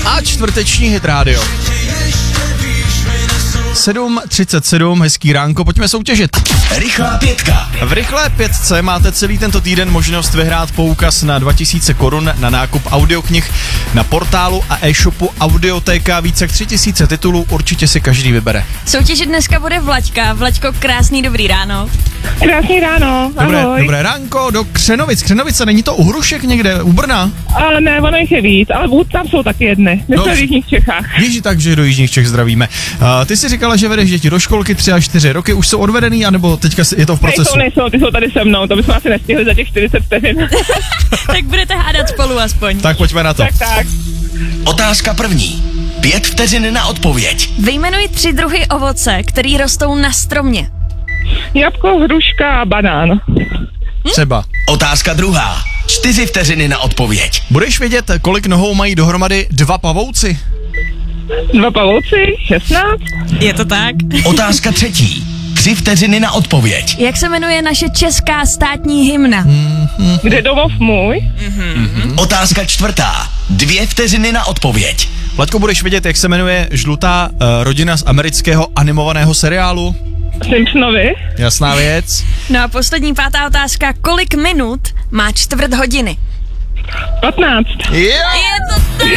a čtvrteční hit rádio. 7:37, hezký ránko, pojďme soutěžit. Rychlá pětka. V rychlé pětce máte celý tento týden možnost vyhrát poukaz na 2000 korun na nákup audioknih na portálu a e-shopu Audioteka. Více jak 3000 titulů, určitě si každý vybere. Soutěžit dneska bude Vlaďka. Vlaďko, krásný dobrý ráno. Krásný ráno, ahoj. Dobré ránko, do Křenovic. Křenovice, není to u Hrušek někde, u Brna? Ale ne, ono jich je víc, ale tam jsou taky jedny. My jsme v jižních Čechách. Víš, takže do jižních Čech zdravíme. Ty jsi říkala, že vedeš děti do školky 3 až 4 roky, už jsou odvedený, anebo teďka je to v procesu? Nejsou, ty jsou tady se mnou, to bychom asi nestihli za těch 40 vteřin. Tak budete hádat spolu aspoň. Tak pojďme na to. Tak. Otázka první. 5 vteřin na odpověď. Vyjmenuj 3 druhy ovoce, který rostou na stromě. Jabko, hruška a banán. Třeba. Otázka druhá. 4 vteřiny na odpověď. Budeš vědět, kolik nohou mají dohromady 2 pavouci? 2 pavouci, 16. Je to tak? Otázka třetí. 3 vteřiny na odpověď. Jak se jmenuje naše česká státní hymna? Kde domov můj? Otázka čtvrtá. 2 vteřiny na odpověď. Vladko, budeš vědět, jak se jmenuje žlutá rodina z amerického animovaného seriálu? Simpsonovi. Jasná věc. No a poslední 5. otázka. Kolik minut má čtvrt hodiny? 15. Je to tam!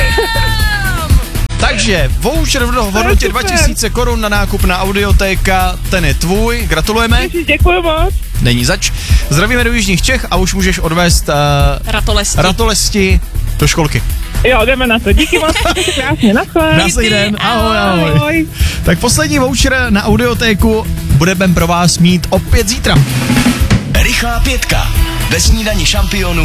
Takže voucher v hodnotě 2000 korun na nákup na Audioteka, ten je tvůj, gratulujeme. Děkuji moc. Není zač. Zdravíme do jižních Čech a už můžeš odvést ratolesti do školky. Jo, jdeme na to. Díky moc, krásně, naschle. Krásný den, ahoj. Tak poslední voucher na Audiotéku budeme pro vás mít opět zítra. Rychlá pětka. Ve snídani šampionů